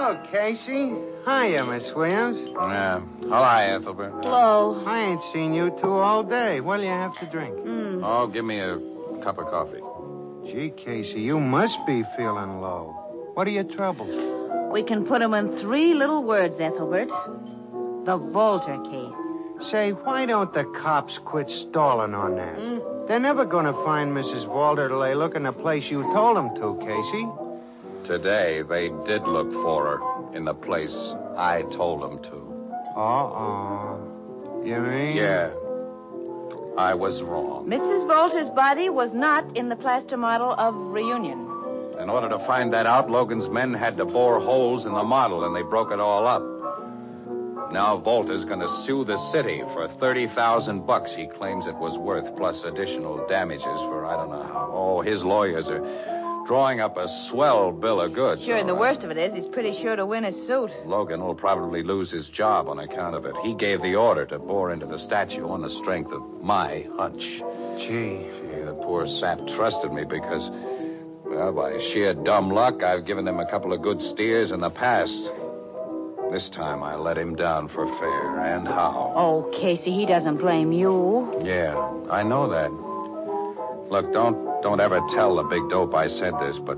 Hello, Casey. Hiya, Miss Williams. Yeah. Hi, Ethelbert. Hello. I ain't seen you two all day. What'll you have to drink? Oh, give me a cup of coffee. Gee, Casey, you must be feeling low. What are your troubles? We can put them in 3 little words, Ethelbert. The Volter case. Say, why don't the cops quit stalling on that? They're never going to find Mrs. Walter till they look in the place you told them to, Casey. Today, they did look for her in the place I told them to. Uh-oh. You mean? Yeah. I was wrong. Mrs. Volter's body was not in the plaster model of Reunion. In order to find that out, Logan's men had to bore holes in the model, and they broke it all up. Now Volter's going to sue the city for $30,000 he claims it was worth, plus additional damages for I don't know how. Oh, his lawyers are drawing up a swell bill of goods. Sure, and the worst of it is he's pretty sure to win his suit. Logan will probably lose his job on account of it. He gave the order to bore into the statue on the strength of my hunch. Gee, The poor sap trusted me because, well, by sheer dumb luck, I've given him a couple of good steers in the past. This time I let him down for fair, and how? Oh, Casey, he doesn't blame you. Yeah, I know that. Look, don't ever tell the big dope I said this, but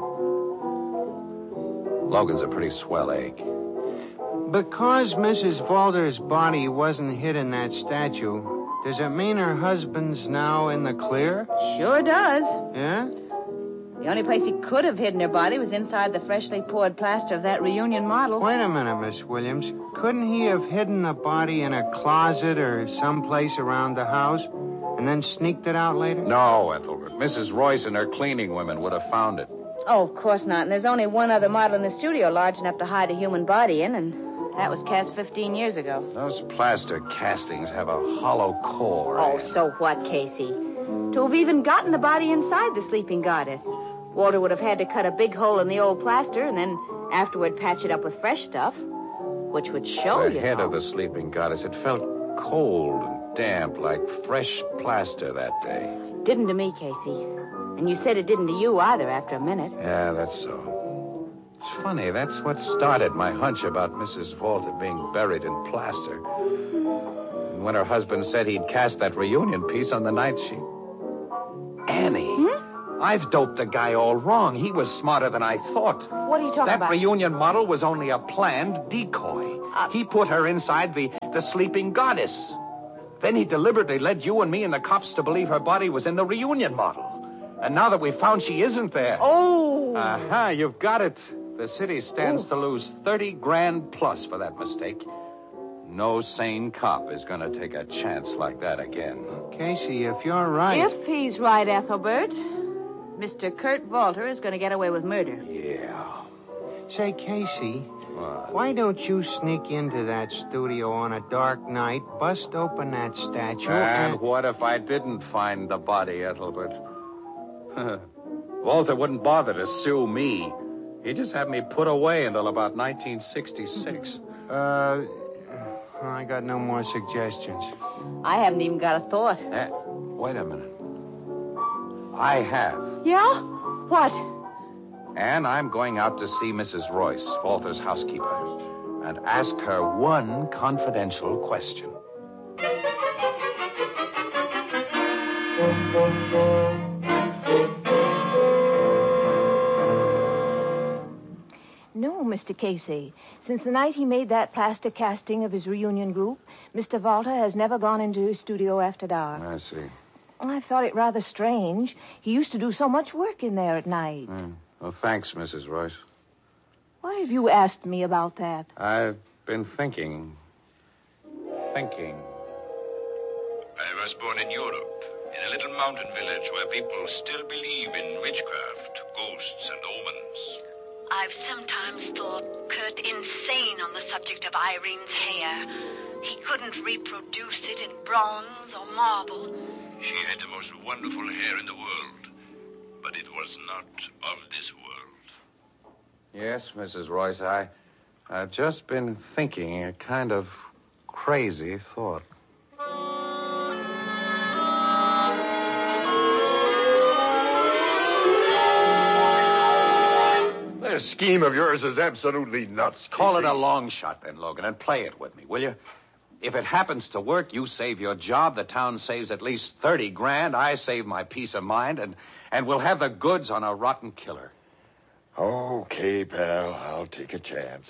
Logan's a pretty swell egg. Because Mrs. Walter's body wasn't hid in that statue, does it mean her husband's now in the clear? Sure does. Yeah? The only place he could have hidden her body was inside the freshly poured plaster of that Reunion model. Wait a minute, Miss Williams. Couldn't he have hidden the body in a closet or someplace around the house and then sneaked it out later? No, Ethelbert. Mrs. Royce and her cleaning women would have found it. Oh, of course not. And there's only one other model in the studio large enough to hide a human body in, and that was cast 15 years ago. Those plaster castings have a hollow core. Oh, so what, Casey? To have even gotten the body inside the sleeping goddess, Walter would have had to cut a big hole in the old plaster and then afterward patch it up with fresh stuff, which would show The head of the sleeping goddess, it felt cold and damp like fresh plaster that day. Didn't to me, Casey. And you said it didn't to you either after a minute. Yeah, that's so. It's funny, that's what started my hunch about Mrs. Walter being buried in plaster. And when her husband said he'd cast that Reunion piece on the night she... Annie! I've doped the guy all wrong. He was smarter than I thought. What are you talking about? That Reunion model was only a planned decoy. He put her inside the sleeping goddess. Then he deliberately led you and me and the cops to believe her body was in the Reunion model. And now that we've found she isn't there... Oh! Aha, you've got it. The city stands to lose $30,000 plus for that mistake. No sane cop is going to take a chance like that again. Casey, if you're right... If he's right, Ethelbert, Mr. Kurt Walter is going to get away with murder. Yeah. Say, Casey, What? why don't you sneak into that studio on a dark night, bust open that statue, And what if I didn't find the body, Ethelbert? Walter wouldn't bother to sue me. He just had me put away until about 1966. I got no more suggestions. I haven't even got a thought. Wait a minute. I have. Yeah? What? And I'm going out to see Mrs. Royce, Walter's housekeeper, and ask her one confidential question. No, Mr. Casey. Since the night he made that plaster casting of his Reunion group, Mr. Walter has never gone into his studio after dark. I see. I thought it rather strange. He used to do so much work in there at night. Well, thanks, Mrs. Royce. Why have you asked me about that? I've been thinking. I was born in Europe, in a little mountain village where people still believe in witchcraft, ghosts, and omens. I've sometimes thought Kurt insane on the subject of Irene's hair. He couldn't reproduce it in bronze or marble. She had the most wonderful hair in the world, but it was not of this world. Yes, Mrs. Royce, I've just been thinking a kind of crazy thought. This scheme of yours is absolutely nuts. Call it Casey. a long shot then, Logan, and play it with me, will you? If it happens to work, you save your job, the town saves at least $30,000, I save my peace of mind, and we'll have the goods on a rotten killer. Okay, pal. I'll take a chance.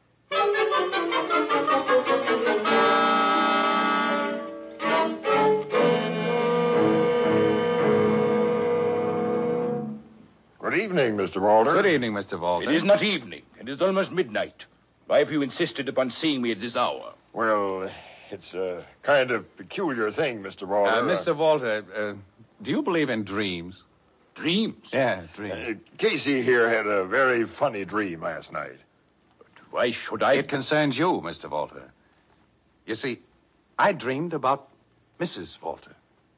Good evening, Mr. Walter. Good evening, Mr. Walter. It is not evening. It is almost midnight. Why have you insisted upon seeing me at this hour? Well, it's a kind of peculiar thing, Mr. Walter. Mr. Walter, do you believe in dreams? Dreams? Yeah, dreams. Casey here had a very funny dream last night. But why should I? It concerns you, Mr. Walter. You see, I dreamed about Mrs. Walter.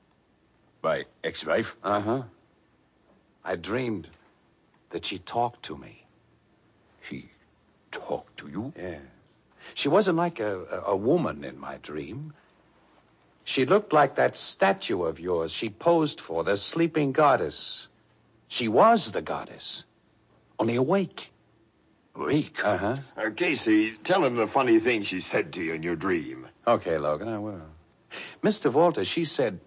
My ex-wife? Uh-huh. I dreamed that she talked to me. She talked to you? Yeah. She wasn't like a woman in my dream. She looked like that statue of yours she posed for, the sleeping goddess. She was the goddess, only awake. Awake? Uh-huh. Casey, tell him the funny thing she said to you in your dream. Okay, Logan, I will. Mr. Walter, she said,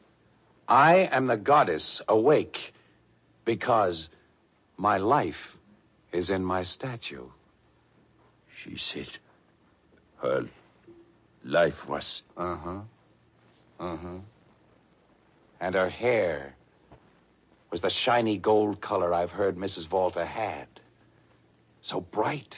I am the goddess awake because my life is in my statue. She said her life was... Uh-huh. Uh-huh. And her hair was the shiny gold color I've heard Mrs. Walter had. So bright.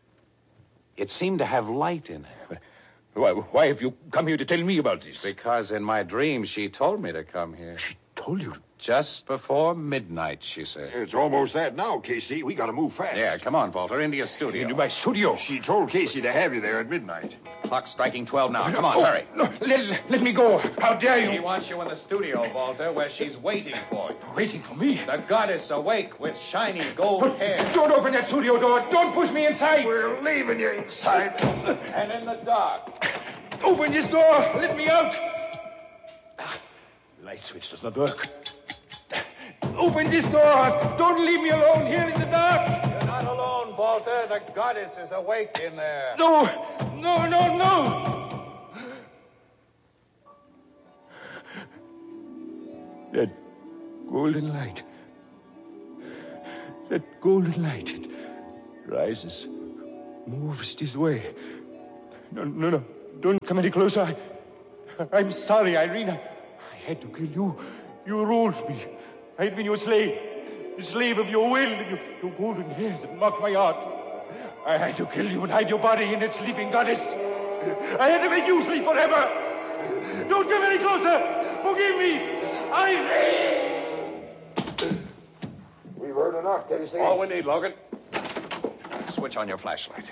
It seemed to have light in it. Why have you come here to tell me about this? Because in my dream she told me to come here. She told you? Just before midnight, she said. It's almost that now, Casey. We got to move fast. Yeah, come on, Walter, into your studio. Into my studio? She told Casey to have you there at midnight. Clock's striking 12 now. Come on, hurry. No, let me go. How dare you? She wants you in the studio, Walter, where she's waiting for you. Waiting for me? The goddess awake with shiny gold hair. Don't open that studio door. Don't push me inside. We're leaving you inside. And in the dark. Open this door. Let me out. Light switch does not work. Open this door. Don't leave me alone here in the dark. You're not alone, Walter. The goddess is awake in there. No. That golden light. That golden light. It rises, moves this way. No. Don't come any closer. I'm sorry, Irene. I had to kill you. You ruled me. I had been your slave. The slave of your will, your golden hair that mocked my heart. I had to kill you and hide your body in that sleeping goddess. I had to make you sleep forever. Don't come any closer. Forgive me. Irene! We've heard enough, Casey. All we need, Logan. Switch on your flashlight.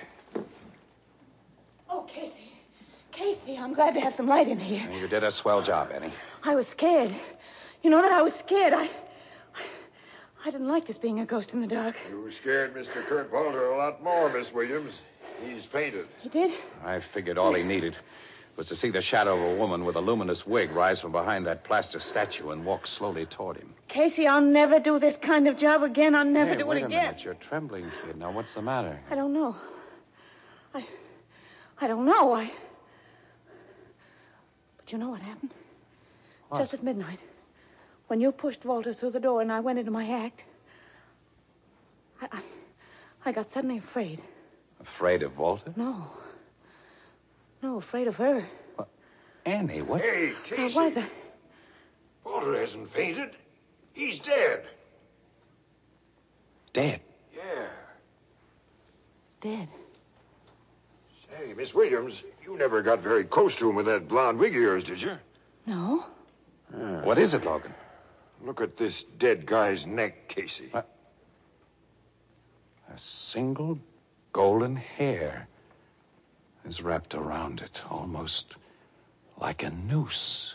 Oh, Casey, I'm glad to have some light in here. You did a swell job, Annie. I was scared. You know that I was scared. I didn't like this being a ghost in the dark. You scared Mr. Kurt Walter a lot more, Miss Williams. He's fainted. He did? I figured all he needed was to see the shadow of a woman with a luminous wig rise from behind that plaster statue and walk slowly toward him. Casey, I'll never do this kind of job again. I'll never do it wait again. a minute. You're trembling, kid. Now, what's the matter? I don't know. I don't know. But you know what happened? What? Just at midnight, when you pushed Walter through the door and I went into my act, I got suddenly afraid. Afraid of Walter? No, afraid of her. Annie, what? Hey, Casey. Why was I? Walter hasn't fainted. He's dead. Dead? Yeah. Dead. Say, Miss Williams, you never got very close to him with that blonde wig of yours, did you? No. What is it, Logan? Look at this dead guy's neck, Casey. What? A single golden hair is wrapped around it, almost like a noose.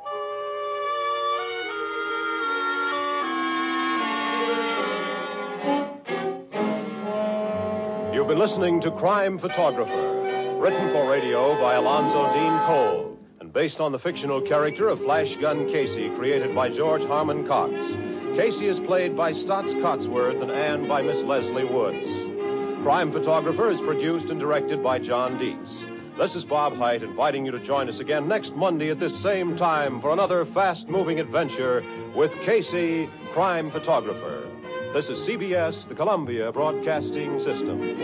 You've been listening to Crime Photographer, written for radio by Alonzo Dean Cole, and based on the fictional character of Flash Gun Casey, created by George Harmon Cox. Casey is played by Stotts Cotsworth and Anne by Miss Leslie Woods. Crime Photographer is produced and directed by John Dietz. This is Bob Hite inviting you to join us again next Monday at this same time for another fast-moving adventure with Casey, Crime Photographer. This is CBS, the Columbia Broadcasting System.